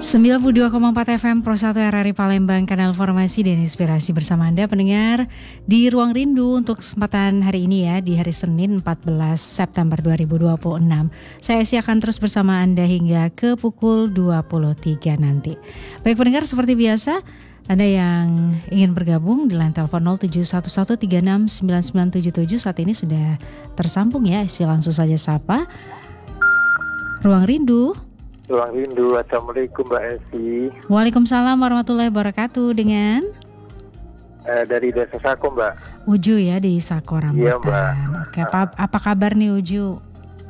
92,4 FM Pro 1 RRI Palembang, kanal informasi dan inspirasi bersama Anda pendengar di Ruang Rindu untuk kesempatan hari ini ya, di hari Senin 14 September 2026. Saya akan terus bersama Anda hingga ke pukul 23 nanti. Baik pendengar, seperti biasa, Anda yang ingin bergabung di line telepon 0711369977 saat ini sudah tersambung ya, langsung saja sapa. Ruang Rindu. Ruang Rindu, Assalamualaikum Mbak Esi. Waalaikumsalam warahmatullahi wabarakatuh. Dengan dari Desa Sako Mbak. Uju ya, di Sako Rambutan. Iya Mbak. Oke, apa kabar nih Uju?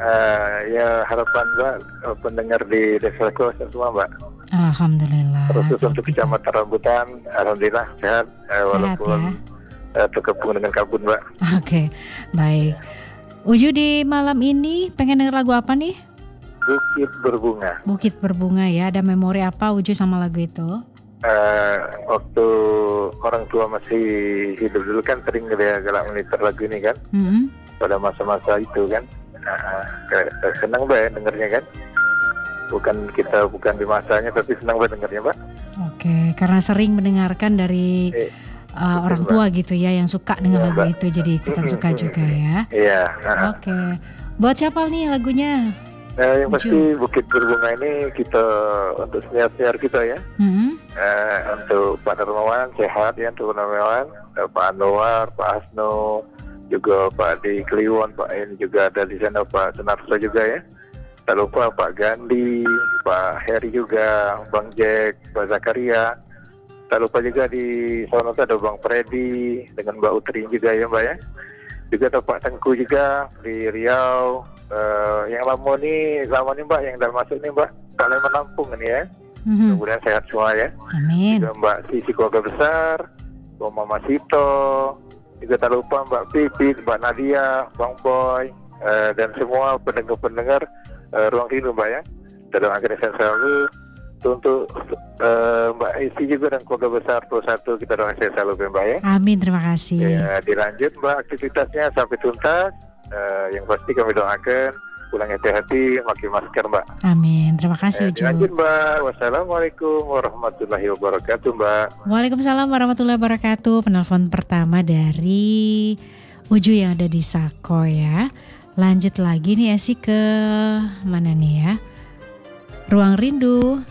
Ya harapan Mbak pendengar di Desa Sako semua Mbak. Alhamdulillah. Khusus untuk Kecamatan Rambutan, Alhamdulillah sehat, walaupun ya? terkepung dengan kabut Mbak. Oke, baik. Uju di malam ini pengen denger lagu apa nih? Bukit Berbunga. Bukit Berbunga ya, ada memori apa Uju sama lagu itu? Waktu orang tua masih hidup dulu kan sering galak monitor lagu ini kan. Pada masa-masa itu kan. Senang Mbak ya dengernya kan. Bukan di masanya tapi senang Mbak dengernya Mbak. Oke, karena sering mendengarkan dari orang tua gitu ya yang suka dengan lagu itu, jadi ikutan suka juga ya. Iya. Oke. Buat siapa nih lagunya? Yang pasti Bukit Berbunga ini kita untuk senior-senior kita ya. Untuk Pak Darmawan sehat ya, untuk Darmawan, Pak Anwar, Pak Asno, juga Pak di Kliwon, Pak ini juga ada di sana Pak Sunarso juga ya. Tak lupa Pak Gandhi, Pak Heri juga, Bang Jack, Pak Zakaria. Tak lupa juga di sana ada Bang Freddy dengan Mbak Utri juga ya Mbak ya. Juga ada Pak Tengku juga di Riau. Yang lama nih Mbak, yang udah masuk nih Mbak, Palembang Lampung ini ya. Kemudian sehat semua ya. Amin. Juga Mbak Sisi keluarga besar, Mbak Mama Sito, juga tak lupa Mbak Pipit, Mbak Nadia, Bang Boy, dan semua pendengar-pendengar Ruang Rindu Mbak ya. Kita doakan sehat selalu untuk Mbak Isi juga dan keluarga besar Pro 1, kita doakan sehat selalu Mbak ya. Amin, terima kasih. Ya, dilanjut Mbak aktivitasnya sampai tuntas. Yang pasti kami doakan pulang hati-hati, pakai masker Mbak. Amin, terima kasih Uju. Lanjut Mbak. Wassalamualaikum warahmatullahi wabarakatuh Mbak. Waalaikumsalam warahmatullahi wabarakatuh. Penelpon pertama dari Uju yang ada di Sako ya. Lanjut lagi nih Esi ke mana nih ya? Ruang Rindu.